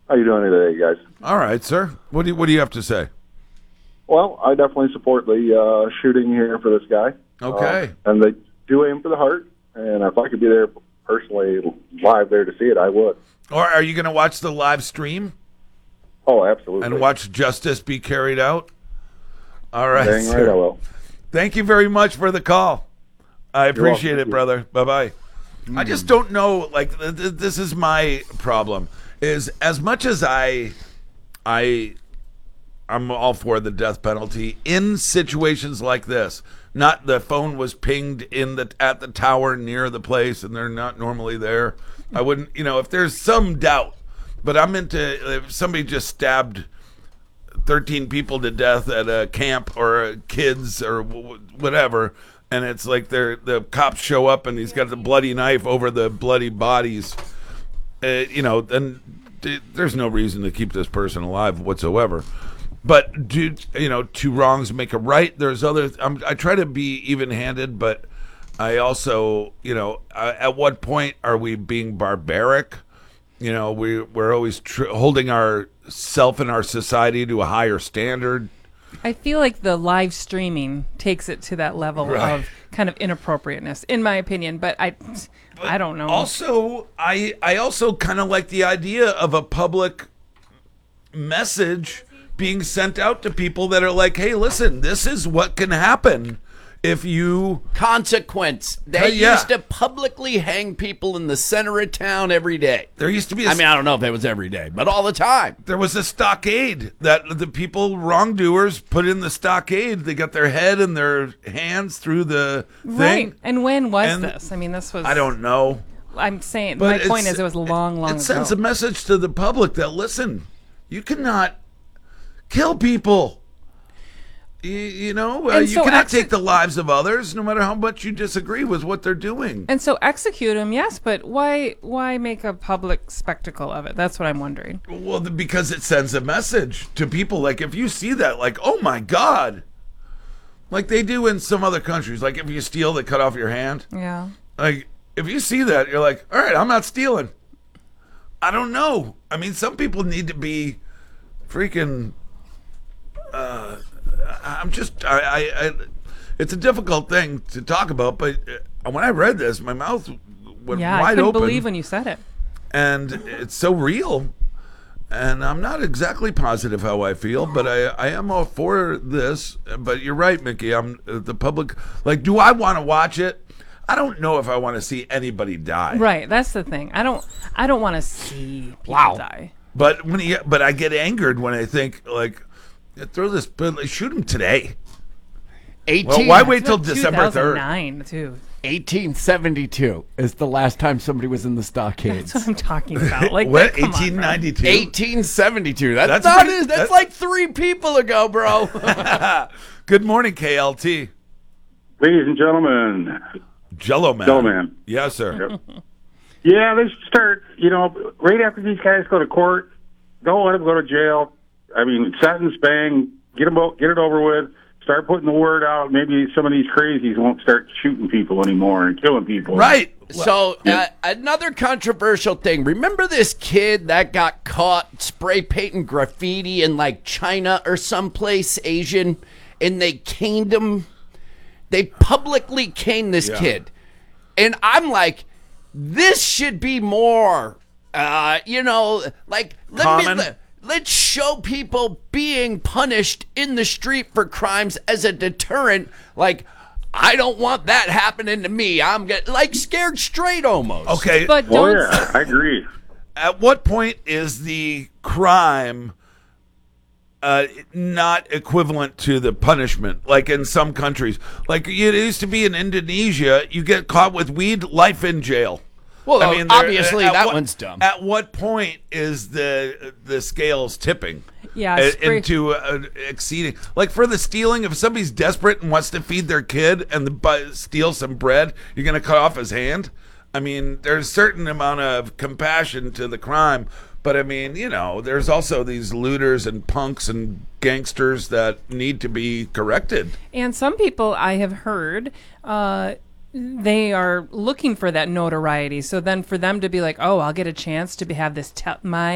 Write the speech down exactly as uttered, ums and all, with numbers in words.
How you doing today, guys? All right, sir. What do you, what do you have to say? Well, I definitely support the uh, shooting here for this guy. Okay. Uh, and they do aim for the heart. And if I could be there personally live there to see it, I would. Or are you going to watch the live stream Oh, absolutely. and watch justice be carried out? All right, Dang sir. right I will. Thank you very much for the call. I appreciate welcome. it, brother. Bye-bye. I just don't know, like, th- th- this is my problem, is as much as I, I, I'm all for the death penalty in situations like this, not the phone was pinged in the at the tower near the place and they're not normally there. I wouldn't, you know, if there's some doubt, but I'm into, if somebody just stabbed thirteen people to death at a camp or kids or w- whatever, and it's like they're the cops show up and he's got the bloody knife over the bloody bodies, uh, you know, then th- there's no reason to keep this person alive whatsoever. But do you know, two wrongs make a right? There's other. I'm, I try to be even-handed, but I also, you know, uh, at what point are we being barbaric? You know, we we're always tr- holding ourself and our society to a higher standard. I feel like the live streaming takes it to that level Right. of kind of inappropriateness, in my opinion. But I, I don't know. Also, I I also kind of like the idea of a public message being sent out to people that are like, hey, listen, this is what can happen if you... Consequence. They Uh, yeah. used to publicly hang people in the center of town every day. There used to be a I mean, I don't know if it was every day, but all the time. There was a stockade that the people, wrongdoers, put in the stockade. They got their head and their hands through the thing. Right. And when was And this? I mean, this was... I don't know. I'm saying, But my point it's- is it was long, long It sends ago. a message to the public that, listen, you cannot kill people. You, you know, uh, And you so cannot exe- take the lives of others, no matter how much you disagree with what they're doing. And so execute him, yes, but why why make a public spectacle of it? That's what I'm wondering. Well, the- because it sends a message to people. Like, if you see that, like, oh my God, like they do in some other countries. Like, if you steal, they cut off your hand. Yeah. Like, if you see that, you're like, all right, I'm not stealing. I don't know. I mean, some people need to be freaking. Uh, I'm just. I, I, I. It's a difficult thing to talk about, but uh, when I read this, my mouth went Yeah, I wide couldn't open. believe when you said it. And it's so real. And I'm not exactly positive how I feel, but I, I am all for this. But you're right, Mickey. I'm uh, the public. Like, do I want to watch it? I don't know if I want to see anybody die. Right, that's the thing. I don't I don't want to see people Wow. die. But when he, but I get angered when I think, like, throw this, but shoot him today. eighteen, Well, why wait It's till about December third? two thousand nine, too. eighteen seventy-two is the last time somebody was in the stockades. That's what I'm talking about. Like, What? come on, bro. eighteen ninety-two? eighteen seventy-two. That's, That's not pretty- it. That's that- like three people ago, bro. Good morning, K L T. Ladies and gentlemen, Jello Man. Jello Man. Yes, sir. yeah, they should start, you know, right after these guys go to court, don't let them go to jail. I mean, sentence, bang, get them, o- get it over with. Start putting the word out. Maybe some of these crazies won't start shooting people anymore and killing people. Right. So, uh, another controversial thing. Remember this kid that got caught spray painting graffiti in like China or someplace Asian, and they caned him? They publicly caned this Yeah. kid. And I'm like, this should be more, uh, you know, like, let Common. me. Let, Let's show people being punished in the street for crimes as a deterrent. Like, I don't want that happening to me. I'm get, like scared straight almost. Okay. But Oh, don't yeah, I agree. At what point is the crime uh, not equivalent to the punishment? Like in some countries, like it used to be in Indonesia, you get caught with weed, life in jail. Well, I mean, obviously there- at that what- one's dumb. At what point is the the scales tipping? Yeah, uh, spray- into uh, exceeding, like for the stealing. If somebody's desperate and wants to feed their kid and the, bu- steal some bread, you're going to cut off his hand. I mean, there's a certain amount of compassion to the crime, but I mean, you know, there's also these looters and punks and gangsters that need to be corrected. And some people I have heard, uh, they are looking for that notoriety. So then for them to be like, oh, I'll get a chance to be, have this te- my